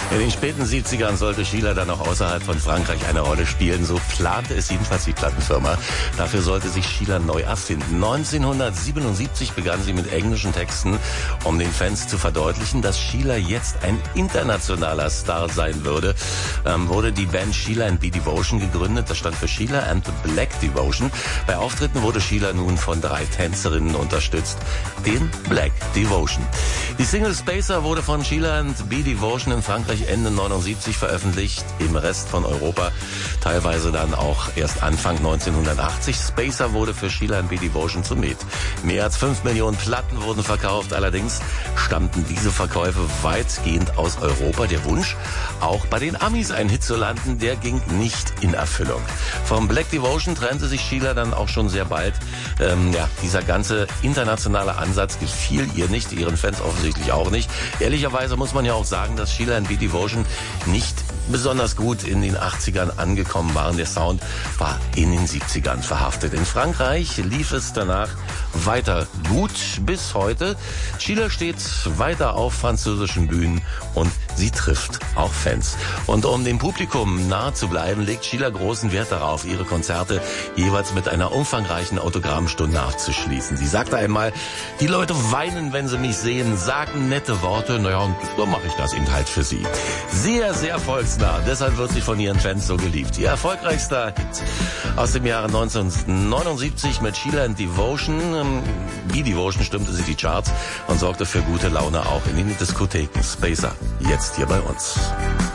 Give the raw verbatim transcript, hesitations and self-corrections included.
In den späten siebzigern sollte Sheila dann auch außerhalb von Frankreich eine Rolle spielen. So plante es jedenfalls die Plattenfirma. Dafür sollte sich Sheila neu erfinden. neunzehnhundertsiebenundsiebzig begann sie mit englischen Texten, um den Fans zu verdeutlichen, dass Sheila jetzt ein internationaler Star sein würde. Ähm, wurde die Band Sheila and the Devotion gegründet. Das stand für Sheila and the Black Devotion. Bei Auftritten wurde Sheila nun von drei Tänzerinnen unterstützt, den Black Devotion. Die Single Spacer wurde von Sheila and the Devotion in Frankreich Ende neunundsiebzig veröffentlicht, im Rest von Europa teilweise dann auch erst Anfang neunzehnhundertachtzig. Spacer wurde für Sheila and the Devotion zum Hit. Mehr als fünf Millionen Platten wurden verkauft, allerdings stammten diese Verkäufe weitgehend aus Europa. Der Wunsch, auch bei den Amis einen Hit zu landen, der ging nicht in Erfüllung. Vom Black Devotion trennte sich Sheila dann auch schon sehr bald. Ähm, ja, dieser ganze internationale Ansatz gefiel ihr nicht, ihren Fans offensichtlich auch nicht. Ehrlicherweise muss man ja auch sagen, dass Sheila and the Devotion nicht besonders gut in den achtzigern angekommen waren. Der Sound war in den siebzigern verhaftet. In Frankreich lief es danach weiter gut bis heute. Sheila steht weiter auf französischen Bühnen und sie trifft auch Fans. Und um dem Publikum nahe zu bleiben, legt Sheila großen Wert darauf, ihre Konzerte jeweils mit einer umfangreichen Autogrammstunde abzuschließen. Sie sagte einmal, die Leute weinen, wenn sie mich sehen, sagen nette Worte, naja, und so mache ich das eben halt für sie. Sehr, sehr volksnah, deshalb wird sie von ihren Fans so geliebt. Ihr erfolgreichster Hit aus dem Jahre neunzehnhundertneunundsiebzig mit Sheila and Devotion. Die Devotion stimmte sie die Charts und sorgte für gute Laune auch in den Diskotheken. Spacer, jetzt hier bei uns.